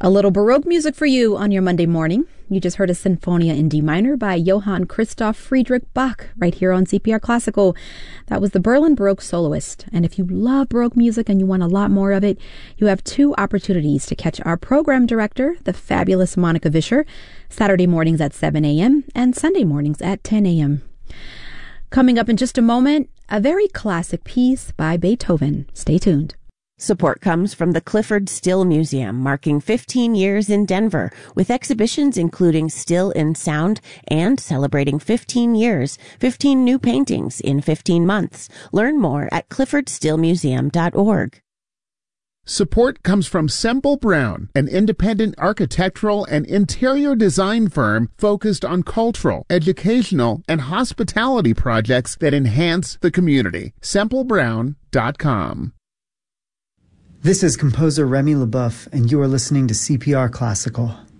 A little Baroque music for you on your Monday morning. You just heard a Sinfonia in D minor by Johann Christoph Friedrich Bach right here on CPR Classical. That was the Berlin Baroque soloist. And if you love Baroque music and you want a lot more of it, you have two opportunities to catch our program director, the fabulous Monica Vischer, Saturday mornings at 7 a.m. and Sunday mornings at 10 a.m. Coming up in just a moment, a very classic piece by Beethoven. Stay tuned. Support comes from the Clyfford Still Museum, marking 15 years in Denver, with exhibitions including Still in Sound and celebrating 15 years, 15 new paintings in 15 months. Learn more at cliffordstillmuseum.org. Support comes from Semple Brown, an independent architectural and interior design firm focused on cultural, educational, and hospitality projects that enhance the community. SempleBrown.com. This is composer Remy LeBoeuf, and you are listening to CPR Classical.